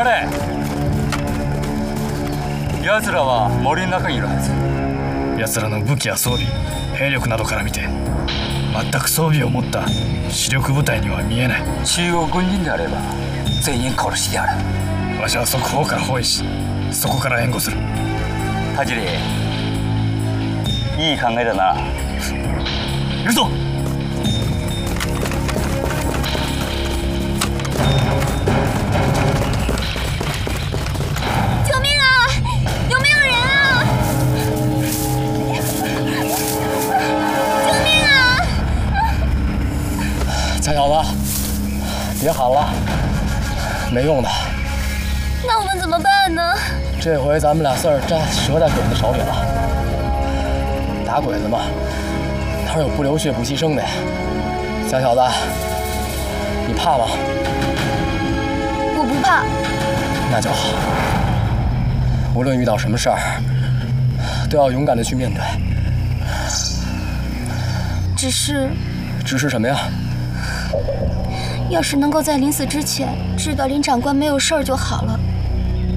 黙れ。奴らは森の中にいるはず。 奴らの武器や装備、兵力などから見て全く装備を持った主力部隊には見えない。 中国軍人であれば全員殺してやる。 わしは速報から包囲し、そこから援護する。 田尻、いい考えだな。 行くぞ。 救命啊！有没有人啊？救命啊！ 蔡小子，别喊了，没用的。 那我们怎么办呢？ 这回咱们俩算是折在鬼子手里了。打鬼子嘛，哪有不流血不牺牲的呀？小小子，你怕吗？ 我不怕。 那就好。无论遇到什么事儿，都要勇敢的去面对。 只是什么呀？ 要是能够在临死之前知道林长官没有事儿就好了。